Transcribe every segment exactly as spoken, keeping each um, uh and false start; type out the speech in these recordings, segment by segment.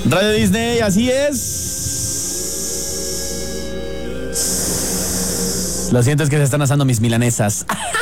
Radio Disney, así es. Lo siento, es que se están asando mis milanesas.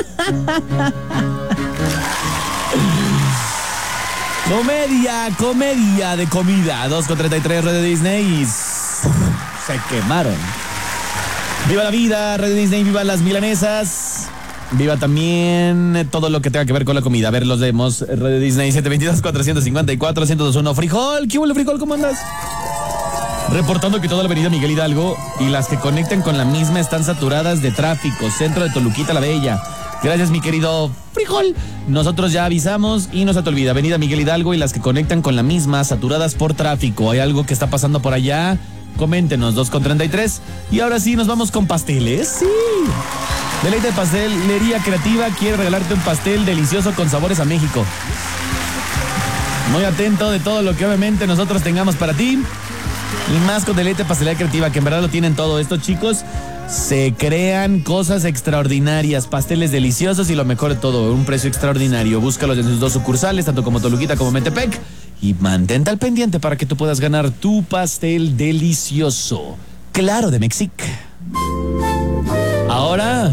Comedia, comedia de comida. dos con treinta y tres, Radio Disney. Y se quemaron. Viva la vida, Radio Disney, viva las milanesas. Viva también todo lo que tenga que ver con la comida. A ver, los vemos. Radio Disney, siete dos dos, cuatro cinco cuatro, uno cero dos uno. Frijol, ¿qué hubo, Frijol? ¿Cómo andas? Reportando que toda la avenida Miguel Hidalgo y las que conectan con la misma están saturadas de tráfico. Centro de Toluquita la Bella. Gracias, mi querido Frijol. Nosotros ya avisamos y no se te olvida. Avenida Miguel Hidalgo y las que conectan con la misma saturadas por tráfico. ¿Hay algo que está pasando por allá? Coméntenos, dos con treinta y tres. Y ahora sí, nos vamos con pasteles. Sí. Deleite de Pastelería Creativa quiere regalarte un pastel delicioso con sabores a México. Muy atento de todo lo que obviamente nosotros tengamos para ti. Y más con Deleite de Pastelería Creativa, que en verdad lo tienen todo. Estos chicos se crean cosas extraordinarias, pasteles deliciosos y lo mejor de todo, un precio extraordinario. Búscalos en sus dos sucursales, tanto como Toluquita como Metepec. Y mantente al pendiente para que tú puedas ganar tu pastel delicioso. Claro, de Mexic. Ahora,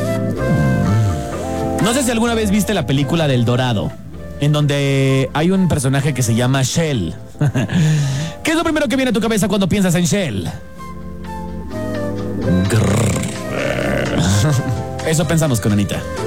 no sé si alguna vez viste la película del Dorado, en donde hay un personaje que se llama Shell. ¿Qué es lo primero que viene a tu cabeza cuando piensas en Shell? Eso pensamos con Anita.